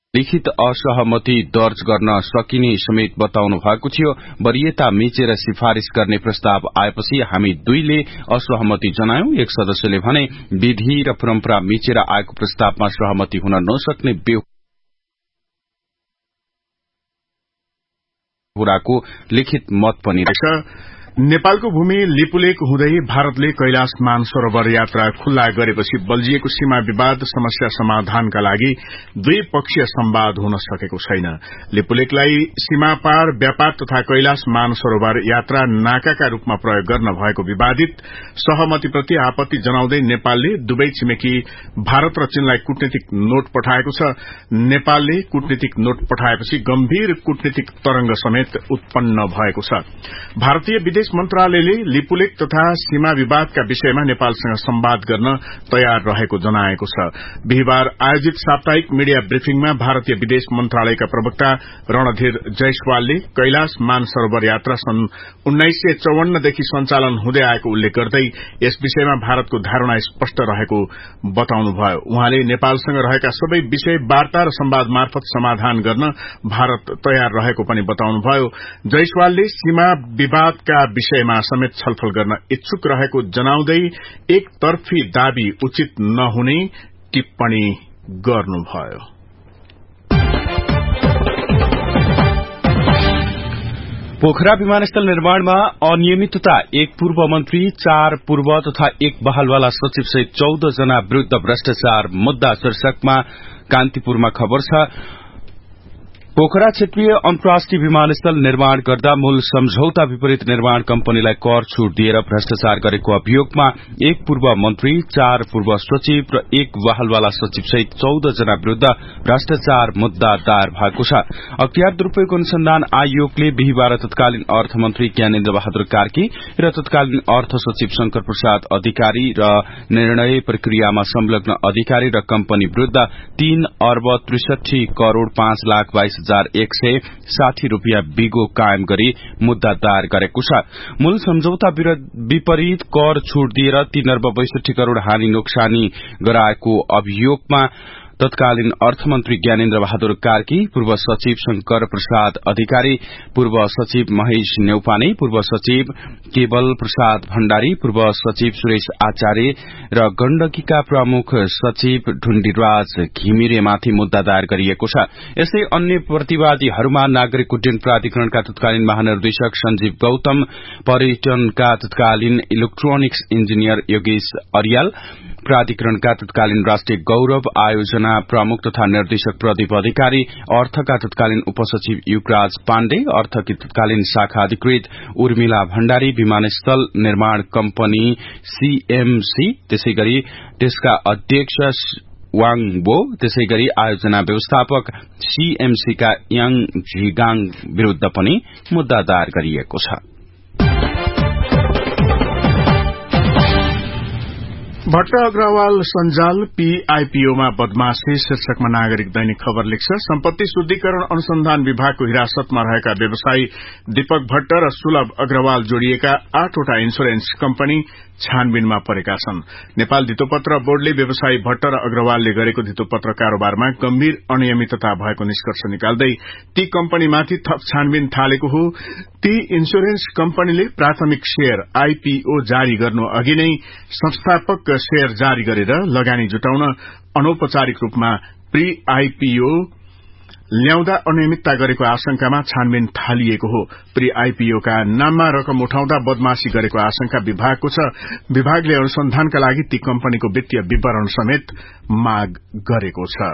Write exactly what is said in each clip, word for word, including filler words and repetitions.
लिखित असहमति दर्ज गर्न सकिने समेत बताउनु भएको थियो। वरीयता मिचेर सिफारिश गर्ने प्रस्ताव आएपछि हामी दुईले असहमति जनायौं। एक सदस्यले भने विधि र परम्परा मिचेर आएको प्रस्तावमा सहमति हुन नसक्ने बेहोराको लिखित मत पनि रहेछ। नेपालको भूमि लिपुलेक हुँदै भारतले कैलाश मानसरोवर यात्रा खुल्ला गरेपछि बल्झिएको सीमा विवाद समस्या समाधानका लागि द्विपक्षीय संवाद हुन सकेको छैन। लिपुलेकलाई सीमा पार व्यापार तथा कैलाश मानसरोवर यात्रा नाकाका रूपमा प्रयोग गर्न भएको विवादित सहमतिप्रति आपत्ति जनाउँदै नेपालले दुवै छिमेकी भारत र चीनलाई कूटनीतिक नोट पठाएको छ। नेपालले कूटनीतिक नोट पठाएपछि गम्भीर कूटनीतिक तरंग समेत उत्पन्न भएको छ। भारतीय विदेश मन्त्रालयले लिपुलेक तथा सीमा विवादका विषयमा नेपालसँग संवाद गर्न तयार रहेको जनाएको छ। बिहिबार आयोजित साप्ताहिक मीडिया ब्रिफिङमा भारतीय विदेश मन्त्रालयका प्रवक्ता रणधीर जयसवालले कैलाश मानसरोवर यात्रा सन् उन्नाइस सय चौवन्नदेखि सञ्चालन हुँदै आएको उल्लेख गर्दै यस विषयमा भारतको धारणा स्पष्ट रहेको बताउनुभयो। उहाँले नेपालसँग रहेका सबै विषय वार्ता र संवाद मार्फत समाधान गर्न भारत तयार रहेको पनि बताउनुभयो। जयसवालले सीमा विवादका विषयमा समेत छलफल गर्न इच्छुक रहेको जनाउँदै एकतर्फी दावी उचित नहुने टिप्पणी गर्नुभयो। पोखरा विमानस्थल निर्माणमा अनियमितता, एक पूर्व मन्त्री, चार पूर्व तथा एक बहालवाला सचिव सहित चौध जना विरूद्ध भ्रष्टाचार मुद्दा शीर्षकमा कान्तिपुरमा खबर छ। पोखरा क्षेत्रीय अन्तर्राष्ट्रिय विमानस्थल निर्माण गर्दा मूल सम्झौता विपरीत निर्माण कम्पनीलाई कर छूट दिएर भ्रष्टाचार गरेको अभियोगमा एक पूर्व मन्त्री, चार पूर्व सचिव र एक बहालवाला सचिव सहित चौध जना विरूद्ध भ्रष्टाचार मुद्दा दायर भएको छ। अख्तियार दुरूपयोग अनुसन्धान आयोगले बिहिबार तत्कालीन अर्थमन्त्री ज्ञानेन्द्र बहादुर कार्की र तत्कालीन अर्थ सचिव शंकर प्रसाद अधिकारी र निर्णय प्रक्रियामा संलग्न अधिकारी र कम्पनी विरूद्ध तीन अर्ब त्रिसठी करोड़ पाँच लाख बाइस हजार एक सय साठी रूपियाँ बिगो कायम गरी मुद्दा दायर गरेको छ। मूल सम्झौता विपरीत कर छूट दिएर तीन अर्ब बैसठी करोड़ हानि नोक्सानी गराएको अभियोगमा तत्कालीन अर्थमन्त्री ज्ञानेन्द्र बहादुर कार्की, पूर्व सचिव शंकर प्रसाद अधिकारी, पूर्व सचिव महेश नेउपाने, पूर्व सचिव केवल प्रसाद भण्डारी, पूर्व सचिव सुरेश आचार्य र गण्डकीका प्रमुख सचिव ढुण्डीराज घिमिरेमाथि मुद्दा दायर गरिएको छ। यसै अन्य प्रतिवादीहरूमा नागरिक उड्डयन प्राधिकरणका तत्कालीन महानिर्देशक संजीव गौतम, पर्यटनका तत्कालीन इलेक्ट्रोनिक्स इन्जिनियर योगेश अर्याल, प्राधिकरणका तत्कालीन राष्ट्रिय गौरव आयोजना प्रमुख तथा निर्देशक प्रदीप अधिकारी, अर्थका तत्कालीन उपसचिव युगराज पाण्डे, अर्थकी तत्कालीन शाखा अधिकृत उर्मिला भण्डारी, विमानस्थल निर्माण कम्पनी सीएमसी, त्यसै गरी त्यसका अध्यक्ष वाङबो, त्यसै गरी आयोजना व्यवस्थापक सीएमसीका याङ झिगाङ विरूद्ध पनि मुद्दा दायर गरिएको छ। भट्ट अग्रवाल सञ्जाल पीआईपीओमा बदमाशी शीर्षकमा नागरिक दैनिक खबर लेख्छ। सम्पत्ति शुद्धिकरण अनुसन्धान विभागको हिरासतमा रहेका व्यवसायी दीपक भट्ट र सुलभ अग्रवाल जोडिएका आठवटा इन्स्योरेन्स कम्पनी छानबिनमा परेका छन्। नेपाल धितोपत्र बोर्डले व्यवसायी भट्ट र अग्रवालले गरेको धितोपत्र कारोबारमा गम्भीर अनियमितता भएको निष्कर्ष निकाल्दै ती कम्पनीमाथि थप छानबिन थालेको हो। ती इन्स्योरेन्स कम्पनीले प्राथमिक शेयर आईपीओ जारी गर्नु अघि नै संस्थापक शेयर जारी गरेर लगानी जुटाउन अनौपचारिक रूपमा प्री आईपीओ ल्याउँदा अनियमितता गरेको आशंकामा छानबिन थालिएको हो। प्री आईपीओका नाममा रकम उठाउँदा बदमाशी गरेको आशंका विभागको छ। विभागले अनुसन्धानका लागि ती कम्पनीको वित्तीय विवरण समेत माग गरेको छ।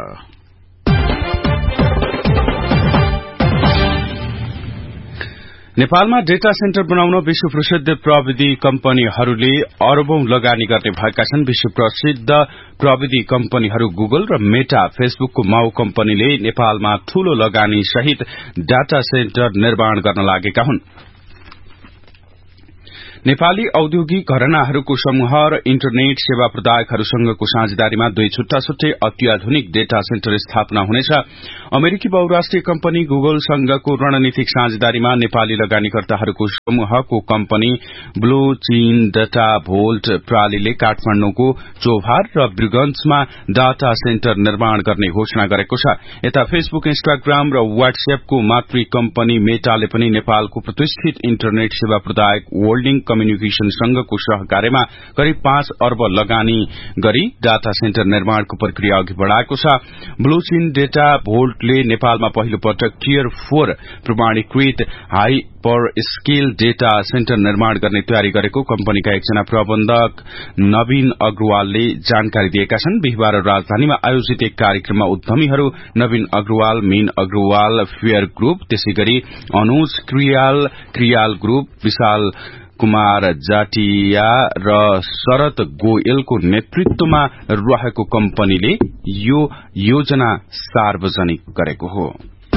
नेपालमा डेटा सेन्टर बनाउन विश्व प्रसिद्ध प्रविधि कम्पनीहरूले अरबौं लगानी गर्ने भएका छन्। विश्व प्रसिद्ध प्रविधि कम्पनीहरू गुगल र मेटा, फेसबुकको माउ कम्पनीले नेपालमा ठूलो लगानी सहित डाटा सेन्टर निर्माण गर्न लागेका हुन्। नेपाली औद्योगिक घरानाहरूको समूह र इन्टरनेट सेवा प्रदायकहरूसँगको साझेदारीमा दुई छुट्टा छुट्टै अत्याधुनिक डेटा सेन्टर स्थापना हुनेछ। अमेरिकी बहुराष्ट्रिय कम्पनी गुगलसँगको रणनीतिक साझेदारीमा नेपाली लगानीकर्ताहरूको समूहको कम्पनी ब्लू चीन डाटा भोल्ट प्रालीले काठमाडौँको चोभार र ब्रिगन्जमा डाटा सेन्टर निर्माण गर्ने घोषणा गरेको छ। यता फेसबुक, इन्स्टाग्राम र व्हाट्सएपको मातृ कम्पनी मेटाले पनि नेपालको प्रतिष्ठित इन्टरनेट सेवा प्रदायक वर्ल्डिङ कम्युनिकेशनसँगको सहकार्यमा करिब पाँच अर्ब लगानी गरी डाटा सेन्टर निर्माणको प्रक्रिया अघि बढ़ाएको छ। ब्लू चीन डेटा भोल्टले नेपालमा पहिलो पटक टियर फोर प्रमाणीकृत हाई पर स्केल डेटा सेन्टर निर्माण गर्ने तयारी गरेको कम्पनीका एकजना प्रबन्धक नवीन अग्रवालले जानकारी दिएका छन्। बिहिबार राजधानीमा आयोजित एक कार्यक्रममा उद्यमीहरू नवीन अग्रवाल, मीन अग्रवाल फेयर ग्रुप, त्यसैगरी अनुज क्रियाल क्रियाल ग्रुप, विशाल कुमार जाटिया र शरद गोयलको नेतृत्वमा रहेको कम्पनीले यो योजना सार्वजनिक गरेको हो।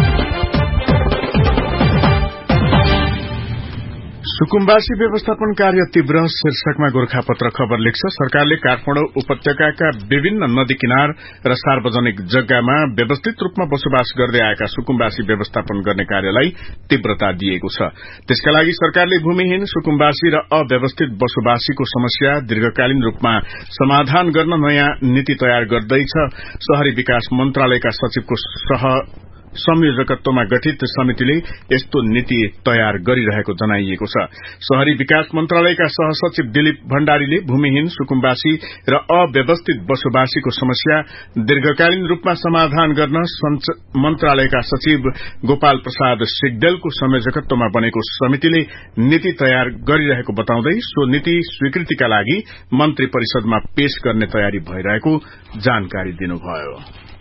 सुकुम्बासी व्यवस्थापन कार्य तीव्र शीर्षकमा गोरखापत्र खबर लेख्छ। सरकारले काठमाडौँ उपत्यकाका विभिन्न नदी किनार र सार्वजनिक जग्गामा व्यवस्थित रूपमा बसोबास गर्दै आएका सुकुम्बासी व्यवस्थापन गर्ने कार्यलाई तीव्रता दिएको छ। त्यसका लागि सरकारले भूमिहीन सुकुम्बासी र अव्यवस्थित बसोबासीको समस्या दीर्घकालीन रूपमा समाधान गर्न नयाँ नीति तयार गर्दैछ। शहरी विकास मन्त्रालयका सचिवको सह संयोजकत्वमा गठित समितिले यस्तो नीति तयार गरिरहेको जनाइएको छ। शहरी विकास मन्त्रालयका सहसचिव दिलीप भण्डारीले भूमिहीन सुकुम्बासी र अव्यवस्थित बसोबासीको समस्या दीर्घकालीन रूपमा समाधान गर्न मन्त्रालयका सचिव गोपाल प्रसाद सिग्देलको संयोजकत्वमा बनेको समितिले नीति तयार गरिरहेको बताउँदै सो नीति स्वीकृतिका लागि मन्त्री परिषदमा पेश गर्ने तयारी भइरहेको जानकारी दिनुभयो।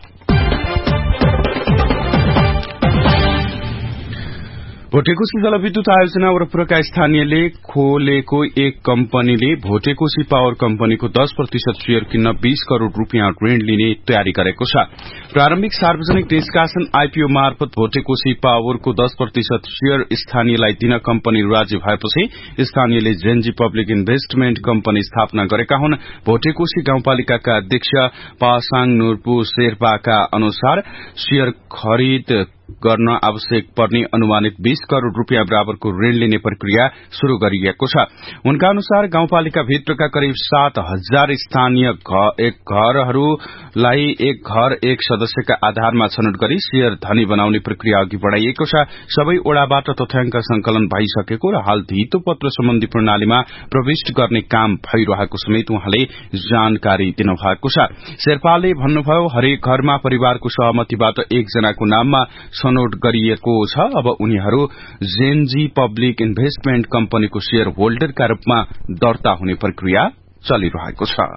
भोटेकोशी जलविद्युत आयोजना वरपुरका स्थानीयले खोलेको एक कम्पनीले भोटेकोशी पावर कम्पनीको दस प्रतिशत शेयर किन्न बीस करोड़ रूपियाँ ऋण लिने तयारी गरेको छ। प्रारम्भिक सार्वजनिक निष्कासन आईपीओ मार्फत भोटेकोशी पावरको दस प्रतिशत शेयर स्थानीयलाई दिन कम्पनी राजी भएपछि स्थानीयले जेनजी पब्लिक इन्भेस्टमेन्ट कम्पनी स्थापना गरेका हुन्। भोटेकोशी गाउँपालिकाका अध्यक्ष पासाङ नुर्पु शेर्पाका अनुसार शेयर खरिद गर्न आवश्यक पर्ने अनुमानित बीस करोड़ रूपियाँ बराबरको ऋण लिने प्रक्रिया शुरू गरिएको छ। उनका अनुसार गाउँपालिका भित्रका करिब सात हजार स्थानीय घरहरूलाई एक घर एक सदस्यका आधारमा छनौट गरी शेयर धनी बनाउने प्रक्रिया अघि बढ़ाइएको छ। सबै ओडाबाट तथ्याङ्क संकलन भइसकेको र हाल धितो पत्र सम्बन्धी प्रणालीमा प्रविष्ट गर्ने काम भइरहेको समेत उहाँले जानकारी दिनुभएको छ। शेर्पाले भन्नुभयो, हरेक घरमा परिवारको सहमतिबाट एकजनाको नाममा छनौट गरिएको छ। अब उनीहरू जेनजी पब्लिक इन्भेस्टमेन्ट कम्पनीको शेयर होल्डरका रूपमा दर्ता हुने प्रक्रिया चलिरहेको छ।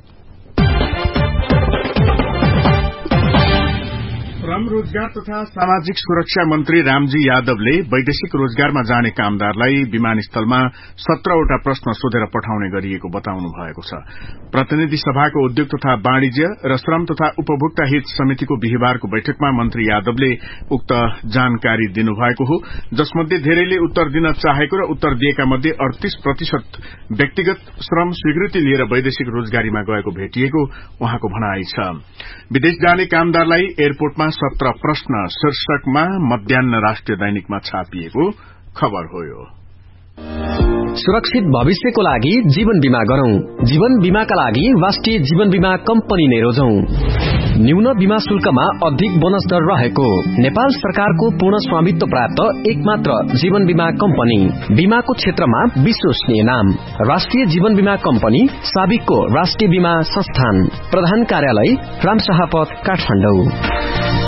श्रम, रोजगार तथा सामाजिक सुरक्षा मन्त्री रामजी यादवले वैदेशिक रोजगारमा जाने कामदारलाई विमानस्थलमा सत्रहवटा प्रश्न सोधेर पठाउने गरिएको बताउनु भएको छ। प्रतिनिधि सभाको उद्योग तथा वाणिज्य र श्रम तथा उपभोक्ता हित समितिको बिहिबारको बैठकमा मन्त्री यादवले उक्त जानकारी दिनुभएको हो, जसमध्ये धेरैले उत्तर दिन चाहेको र उत्तर दिएका मध्ये अडतीस प्रतिशत व्यक्तिगत श्रम स्वीकृति लिएर वैदेशिक रोजगारीमा गएको भेटिएको उहाँको भनाइ छ। विदेश जाने कामदारलाई एयरपोर्टमा सत्र प्रश्न शीर्षकमा मध्याह्न राष्ट्रिय दैनिकमा छापिएको खबर हो। यो सुरक्षित भविष्यको लागि जीवन बीमा गरौं। जीवन बीमाका लागि राष्ट्रिय जीवन बीमा कम्पनी नै रोजौं। न्यून बीमा शुल्कमा अधिक बोनस दर रहेको नेपाल सरकारको पूर्ण स्वामित्व प्राप्त एकमात्र जीवन बीमा कम्पनी, बीमाको क्षेत्रमा विश्वसनीय नाम राष्ट्रिय जीवन बीमा कम्पनी, साबिकको राष्ट्रिय बीमा संस्थान, प्रधान कार्यालय रामशाह पथ, काठमाडौँ।